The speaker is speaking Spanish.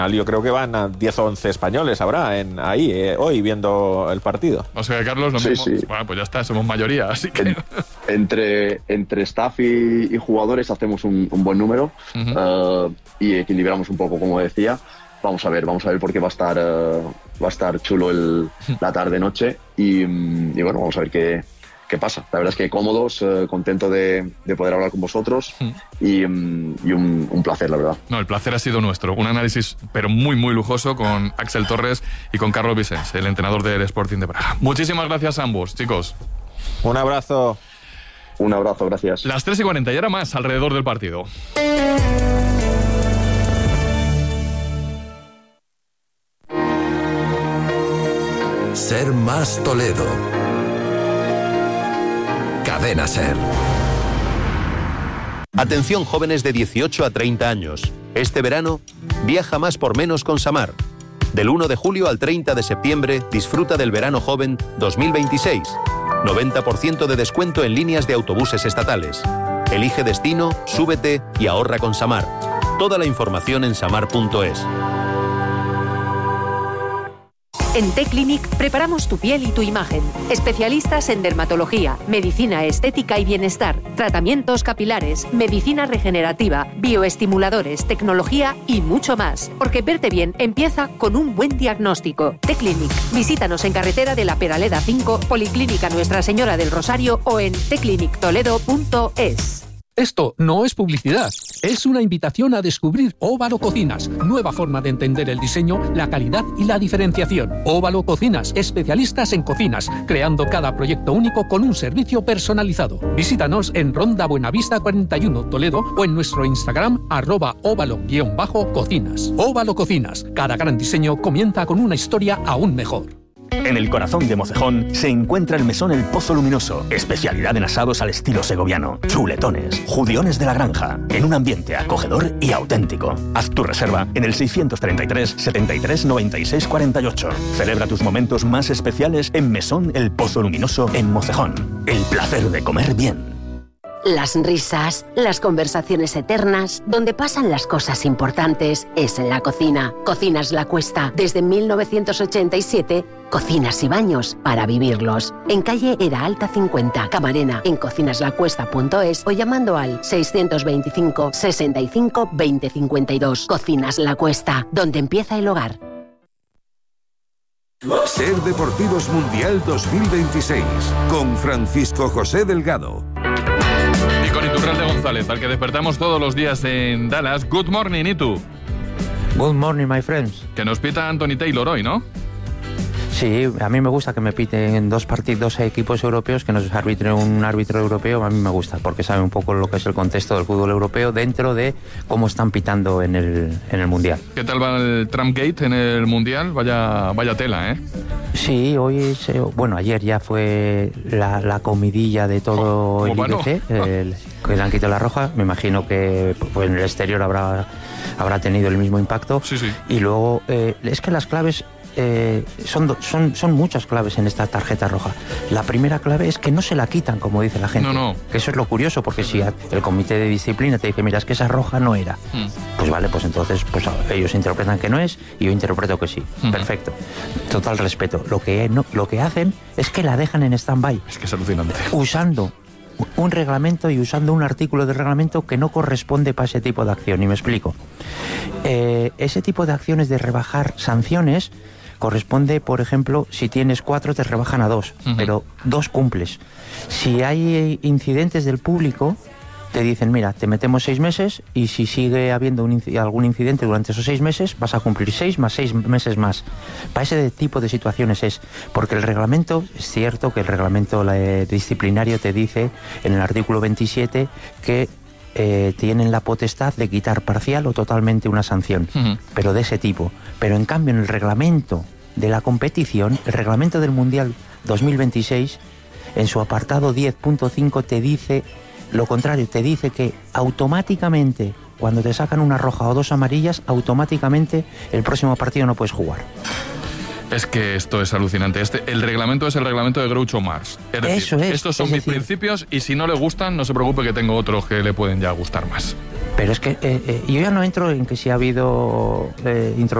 Yo creo que van a 10 o 11 españoles, habrá ahí hoy viendo el partido. O sea, Carlos, lo mismo. Sí. Bueno, pues ya está, somos mayoría, así que... Entre staff y jugadores hacemos un buen número, y equilibramos un poco, como decía. Vamos a ver porque va a estar chulo la tarde-noche y bueno, vamos a ver qué pasa. La verdad es que cómodos, contento de poder hablar con vosotros y un placer, la verdad. No, el placer ha sido nuestro. Un análisis, pero muy, muy lujoso, con Axel Torres y con Carlos Vicens, el entrenador del Sporting de Braga. Muchísimas gracias a ambos, chicos. Un abrazo. Un abrazo, gracias. Las 3:40 y ahora más alrededor del partido. Ser Más Toledo. Cadena Ser. Atención, jóvenes de 18 a 30 años. Este verano, viaja más por menos con Samar. Del 1 de julio al 30 de septiembre, disfruta del verano joven 2026. 90% de descuento en líneas de autobuses estatales. Elige destino, súbete y ahorra con Samar. Toda la información en samar.es. En T-Clinic preparamos tu piel y tu imagen. Especialistas en dermatología, medicina estética y bienestar, tratamientos capilares, medicina regenerativa, bioestimuladores, tecnología y mucho más. Porque verte bien empieza con un buen diagnóstico. T-Clinic. Visítanos en carretera de la Peraleda 5, Policlínica Nuestra Señora del Rosario o en tclinictoledo.es. Esto no es publicidad, es una invitación a descubrir Óvalo Cocinas, nueva forma de entender el diseño, la calidad y la diferenciación. Óvalo Cocinas, especialistas en cocinas, creando cada proyecto único con un servicio personalizado. Visítanos en Ronda Buenavista 41, Toledo, o en nuestro Instagram @óvalo_cocinas. Óvalo Cocinas, cada gran diseño comienza con una historia aún mejor. En el corazón de Mocejón se encuentra el mesón El Pozo Luminoso, especialidad en asados al estilo segoviano, chuletones, judiones de la granja, en un ambiente acogedor y auténtico. Haz tu reserva en el 633 73 96 48. Celebra tus momentos más especiales en Mesón El Pozo Luminoso en Mocejón. El placer de comer bien. Las risas, las conversaciones eternas, donde pasan las cosas importantes, es en la cocina. Cocinas La Cuesta. Desde 1987, cocinas y baños para vivirlos. En calle Era Alta 50, Camarena, en cocinaslacuesta.es o llamando al 625 65 20 52. Cocinas La Cuesta, donde empieza el hogar. Ser Deportivos Mundial 2026, con Francisco José Delgado. Y con Iturralde González, al que despertamos todos los días en Dallas. Good morning, Itu. Good morning, my friends. Que nos pita Anthony Taylor hoy, ¿no? Sí, a mí me gusta que me piten dos equipos europeos, que nos arbitre un árbitro europeo. A mí me gusta, porque sabe un poco lo que es el contexto del fútbol europeo dentro de cómo están pitando en el Mundial. ¿Qué tal va el Trumpgate en el Mundial? Vaya tela, ¿eh? Sí, ayer ya fue la comidilla de todo el IBC, que le han quitado la roja. Me imagino que pues, en el exterior habrá tenido el mismo impacto. Sí. Y luego, es que las claves... son muchas claves en esta tarjeta roja. La primera clave es que no se la quitan, como dice la gente. No. Que eso es lo curioso, porque si el comité de disciplina te dice, mira, es que esa roja no era, pues vale, pues entonces pues ellos interpretan que no es y yo interpreto que sí. Perfecto. Total respeto. Lo que hacen es que la dejan en stand-by. Es que es alucinante. Usando un reglamento y usando un artículo de reglamento que no corresponde para ese tipo de acción. Y me explico. Ese tipo de acciones de rebajar sanciones corresponde, por ejemplo, si tienes 4 te rebajan a 2, pero 2 cumples. Si hay incidentes del público, te dicen, mira, te metemos 6 meses y si sigue habiendo algún incidente durante esos 6 meses, vas a cumplir 6 más 6 meses más. Para ese tipo de situaciones es, porque el reglamento, es cierto que el reglamento disciplinario te dice en el artículo 27 que tienen la potestad de quitar parcial o totalmente una sanción, pero de ese tipo. Pero en cambio en el reglamento de la competición, el reglamento del Mundial 2026, en su apartado 10.5 te dice lo contrario, te dice que automáticamente cuando te sacan una roja o 2 amarillas, automáticamente el próximo partido no puedes jugar. Es que esto es alucinante. El reglamento es el reglamento de Groucho Marx. Es decir, Eso es. estos son mis principios y si no le gustan, no se preocupe que tengo otros que le pueden ya gustar más. Pero es que yo ya no entro en que si ha habido